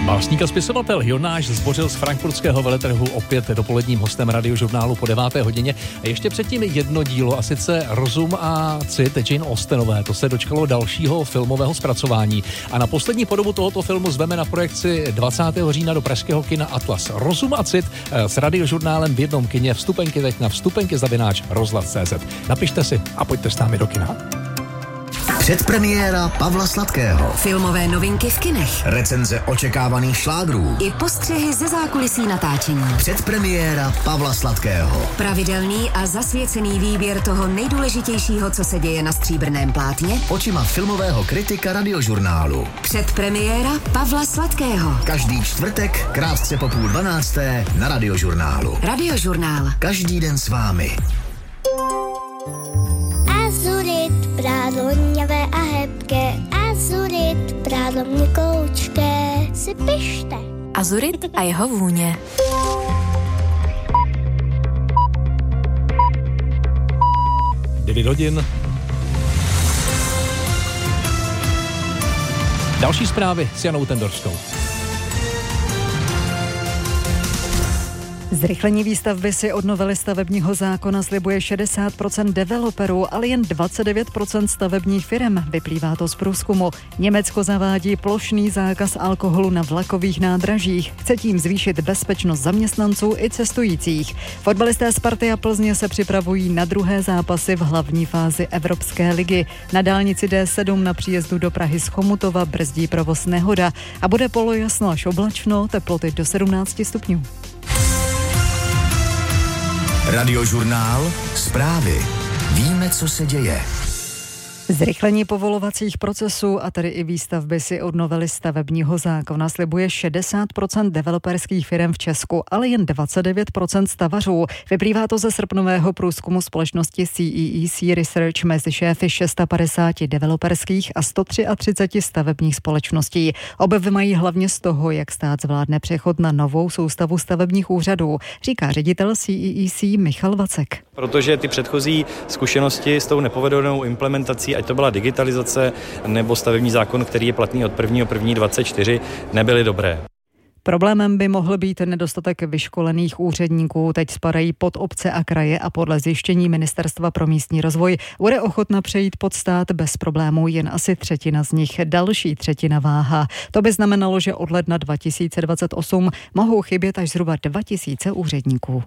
Básník a spisovatel Jonáš Zbořil z frankfurtského veletrhu opět dopoledním hostem Radiožurnálu po 9. hodině. A ještě předtím jedno dílo, a sice Rozum a cit Jane Austenové. To se dočkalo dalšího filmového zpracování. A na poslední podobu tohoto filmu zveme na projekci 20. října do pražského kina Atlas. Rozum a cit s Radiožurnálem v jednom kině. Vstupenky teď na vstupenky@rozhlas.cz. Napište si a pojďte s námi do kina. Předpremiéra Pavla Sladkého. Filmové novinky v kinech. Recenze očekávaných šlágrů. I postřehy ze zákulisí natáčení. Předpremiéra Pavla Sladkého. Pravidelný a zasvěcený výběr toho nejdůležitějšího, co se děje na stříbrném plátně. Očima filmového kritika Radiožurnálu. Předpremiéra Pavla Sladkého. Každý čtvrtek, krátce po 11:30 na Radiožurnálu. Radiožurnál. Každý den s vámi. Azurit, prádlo hněvé a hebké, azurit, prádlo měkoučké, si pište. Azurit a jeho vůně. Hodin. Další zprávy s Janou Tendorskou. Zrychlení výstavby si od novely stavebního zákona slibuje 60% developerů, ale jen 29% stavebních firem. Vyplývá to z průzkumu. Německo zavádí plošný zákaz alkoholu na vlakových nádražích. Chce tím zvýšit bezpečnost zaměstnanců i cestujících. Fotbalisté Sparty a Plzně se připravují na druhé zápasy v hlavní fázi Evropské ligy. Na dálnici D7 na příjezdu do Prahy z Chomutova brzdí provoz nehoda a bude polojasno až oblačno, teploty do 17 stupňů. Radiožurnál, zprávy. Víme, co se děje. Zrychlení povolovacích procesů a tedy i výstavby si od novely stavebního zákona slibuje 60% developerských firm v Česku, ale jen 29% stavařů. Vyplývá to ze srpnového průzkumu společnosti CEEC Research mezi šéfy 650 developerských a 133 stavebních společností. Obavy mají hlavně z toho, jak stát zvládne přechod na novou soustavu stavebních úřadů, říká ředitel CEEC Michal Vacek. Protože ty předchozí zkušenosti s tou nepovedenou implementací, ať to byla digitalizace nebo stavební zákon, který je platný od 1.1.24, nebyly dobré. Problémem by mohl být nedostatek vyškolených úředníků. Teď spadají pod obce a kraje a podle zjištění Ministerstva pro místní rozvoj bude ochotna přejít pod stát bez problémů jen asi třetina z nich. Další třetina váha. To by znamenalo, že od ledna 2028 mohou chybět až zhruba 2000 úředníků.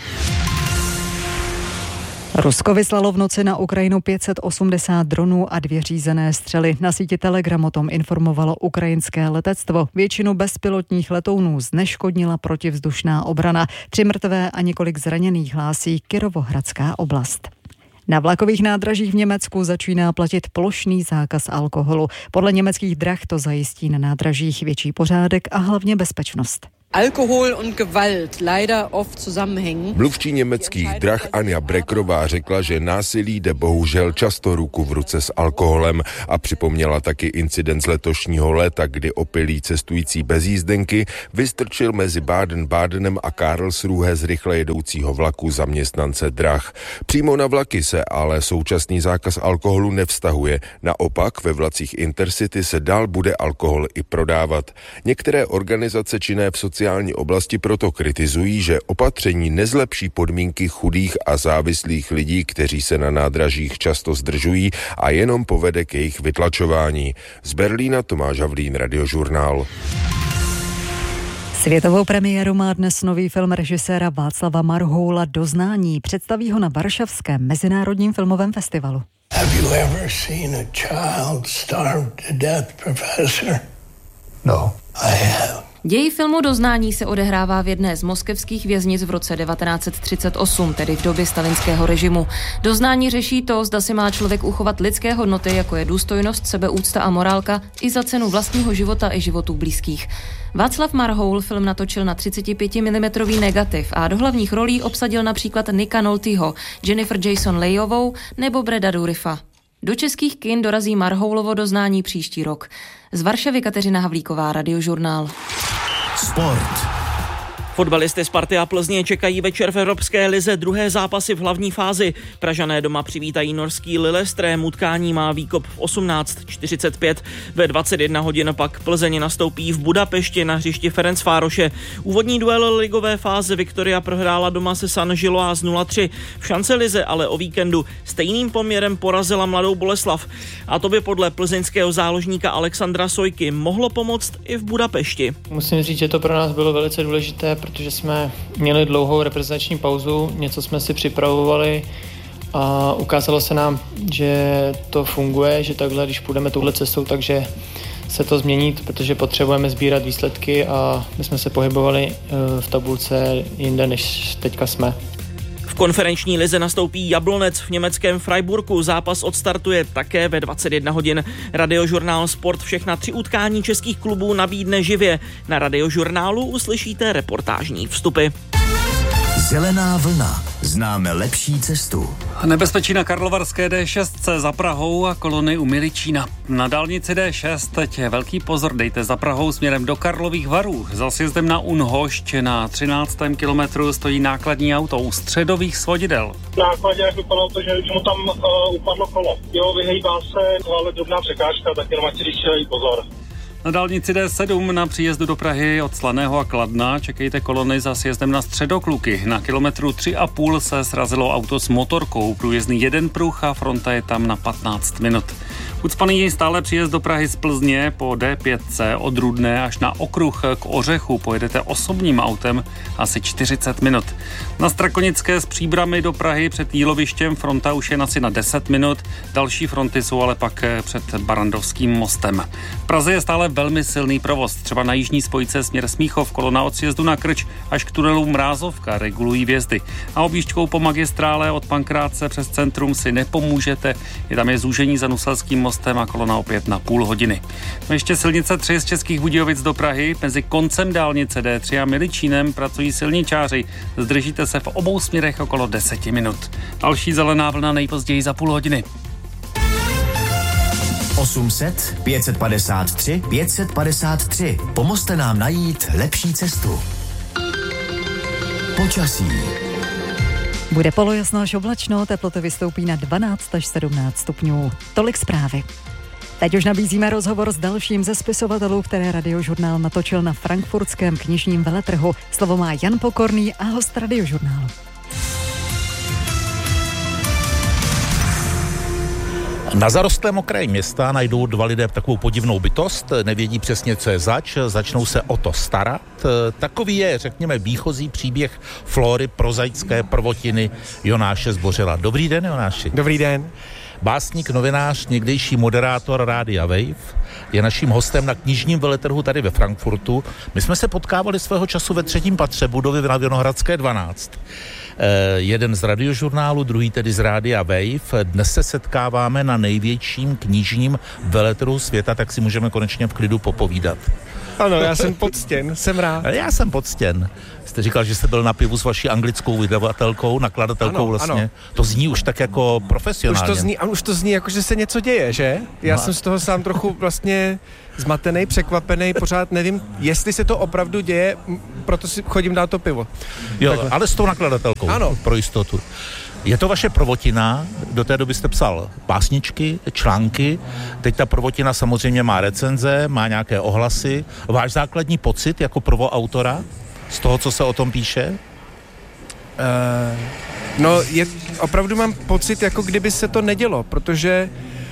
Rusko vyslalo v noci na Ukrajinu 580 dronů a 2 řízené střely. Na síti Telegram o tom informovalo ukrajinské letectvo. Většinu bezpilotních letounů zneškodnila protivzdušná obrana. 3 mrtvé a několik zraněných hlásí Kyrovohradská oblast. Na vlakových nádražích v Německu začíná platit plošný zákaz alkoholu. Podle německých drah to zajistí na nádražích větší pořádek a hlavně bezpečnost. Alkohol und Gewalt leider oft zusammenhängen. Mluvčí německých drah Anja Brekrová řekla, že násilí jde bohužel často ruku v ruce s alkoholem a připomněla taky incident z letošního léta, kdy opilý cestující bez jízdenky vystrčil mezi Baden-Badenem a Karlsruhe z rychle jedoucího vlaku zaměstnance drah. Přímo na vlaky se ale současný zákaz alkoholu nevztahuje. Naopak ve vlacích Intercity se dál bude alkohol i prodávat. Některé organizace činné v sociální oblasti proto kritizují, že opatření nezlepší podmínky chudých a závislých lidí, kteří se na nádražích často zdržují a jenom povede k jejich vytlačování. Z Berlína Tomáš Havlín, Radiožurnál. Světovou premiéru má dnes nový film režiséra Václava Marhoula Doznání. Představí ho na Varšavském mezinárodním filmovém festivalu. Have you ever seen a child starved to death, professor? No, I have. Děj filmu Doznání se odehrává v jedné z moskevských věznic v roce 1938, tedy v době stalinského režimu. Doznání řeší to, zda si má člověk uchovat lidské hodnoty, jako je důstojnost, sebeúcta a morálka, i za cenu vlastního života i životů blízkých. Václav Marhoul film natočil na 35 mm negativ a do hlavních rolí obsadil například Nicka Nolteho, Jennifer Jason Lejovou nebo Breda Dourifa. Do českých kin dorazí Marhoulovo Doznání příští rok. Z Varšavy Kateřina Havlíková, Radiožurnál. Sport. Fotbalisty Sparty a Plzně čekají večer v Evropské lize druhé zápasy v hlavní fázi. Pražané doma přivítají norský Lillestrøm, utkání má výkop v 18:45. Ve 21 hodin pak Plzeň nastoupí v Budapešti na hřišti Ferencvároše. Úvodní duel ligové fáze Viktoria prohrála doma se San Gilloise 0-3. V šance lize ale o víkendu stejným poměrem porazila Mladou Boleslav. A to by podle plzeňského záložníka Alexandra Sojky mohlo pomoct i v Budapešti. Musím říct, že to pro nás bylo velice důležité, protože jsme měli dlouhou reprezentační pauzu, něco jsme si připravovali a ukázalo se nám, že to funguje, že takhle, když půjdeme touhle cestou, takže se to změní, protože potřebujeme sbírat výsledky a my jsme se pohybovali v tabulce jinde, než teďka jsme. V konferenční lize nastoupí Jablonec v německém Freiburgu. Zápas odstartuje také ve 21 hodin. Radiožurnál Sport všechna 3 utkání českých klubů nabídne živě. Na Radiožurnálu uslyšíte reportážní vstupy. Zelená vlna. Známe lepší cestu. Nebezpečí na Karlovarské D6 za Prahou a kolony u Miličína. Na dálnici D6 teď velký pozor, dejte za Prahou směrem do Karlových Varů. Za sjezdem na Unhošť na 13. kilometru stojí nákladní auto u středových svodidel. Nákladě vypadalo to, že mu tam upadlo kolo. Jo, vyhejbá se, ale drobná překážka, tak jenom ať si dávají pozor. Na dálnici D7 na příjezdu do Prahy od Slaného a Kladna čekejte kolony za sjezdem na Středokluky. Na kilometru 3,5 se srazilo auto s motorkou. Průjezdný jeden pruh a fronta je tam na 15 minut. Ucpaný je stále příjezd do Prahy z Plzně po D5 od Rudné až na okruh k Ořechu. Pojedete osobním autem asi 40 minut. Na Strakonické z Příbrami do Prahy před Jílovištěm fronta už je asi na 10 minut. Další fronty jsou ale pak před Barandovským mostem. V Praze je stále velmi silný provoz. Třeba na jižní spojce směr Smíchov kolona od sjezdu na Krč až k tunelu Mrázovka regulují vjezdy. A objížďkou po magistrále od Pankráce přes centrum si nepomůžete. Je tam zúžení za Nuselským mostem a kolona opět na půl hodiny. Ještě silnice 3 z Českých Budějovic do Prahy. Mezi koncem dálnice D3 a Miličínem pracují silničáři. Zdržíte se v obou směrech okolo 10 minut. Další zelená vlna nejpozději za půl hodiny. 800 553 553. Pomozte nám najít lepší cestu. Počasí. Bude polojasno až oblačno, teploty vystoupí na 12 až 17 stupňů. Tolik zprávy. Teď už nabízíme rozhovor s dalším ze spisovatelů, které Radiožurnál natočil na frankfurtském knižním veletrhu. Slovo má Jan Pokorný a host Radiožurnálu. Na zarostlém okraji města najdou 2 lidé takovou podivnou bytost, nevědí přesně, co je zač, začnou se o to starat. Takový je, řekněme, výchozí příběh Flóry prozaické prvotiny Jonáše Zbořila. Dobrý den, Jonáši. Dobrý den. Básník, novinář, někdejší moderátor Rádia Wave, je naším hostem na knižním veletrhu tady ve Frankfurtu. My jsme se potkávali svého času ve 3. patře budovy na Vinohradské 12. Jeden z Radiožurnálu, druhý tedy z Rádia Wave. Dnes se setkáváme na největším knižním veletrhu světa, tak si můžeme konečně v klidu popovídat. Ano, já jsem poctěn, jsem rád. Já jsem poctěn. Jste říkal, že jste byl na pivu s vaší anglickou vydavatelkou, nakladatelkou, ano, vlastně. Ano. To zní už tak jako profesionálně. Už to zní jako, že se něco děje, že? Já jsem z toho sám trochu vlastně zmatený, překvapený, pořád nevím, jestli se to opravdu děje, proto si chodím dát to pivo. Jo, takhle. Ale s tou nakladatelkou, ano. Pro jistotu. Je to vaše prvotina, do té doby jste psal básničky, články, teď ta prvotina samozřejmě má recenze, má nějaké ohlasy. Váš základní pocit jako prvoautora z toho, co se o tom píše? Opravdu mám pocit, jako kdyby se to nedělo, protože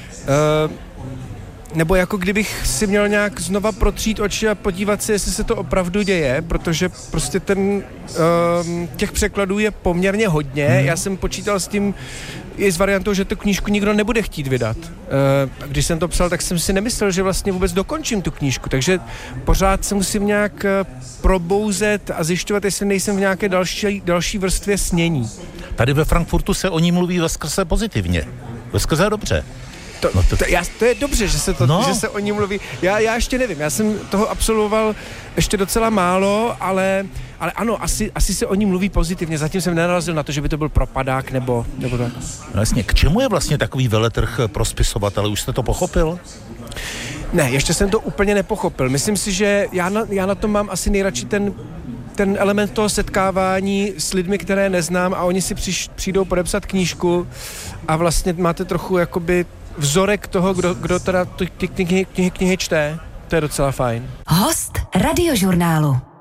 nebo jako kdybych si měl nějak znova protřít oči a podívat se, jestli se to opravdu děje, protože prostě těch překladů je poměrně hodně. Já jsem počítal s tím i s variantou, že tu knížku nikdo nebude chtít vydat. Když jsem to psal, tak jsem si nemyslel, že vlastně vůbec dokončím tu knížku, takže pořád se musím nějak probouzet a zjišťovat, jestli nejsem v nějaké další vrstvě snění. Tady ve Frankfurtu se o ní mluví veskrze pozitivně, veskrze dobře. To je dobře, že se o ní mluví. Já ještě nevím, já jsem toho absolvoval ještě docela málo, ale ano, asi se o ní mluví pozitivně. Zatím jsem nenarazil na to, že by to byl propadák nebo tak. No jasně, k čemu je vlastně takový veletrh pro spisovatele? Už jste to pochopil? Ne, ještě jsem to úplně nepochopil. Myslím si, že já na tom mám asi nejradši ten ten element toho setkávání s lidmi, které neznám a oni si přijdou podepsat knížku a vlastně máte trochu jakoby vzorek toho, kdo teda ty knihy čte. To je docela fajn. Host Radiožurnálu.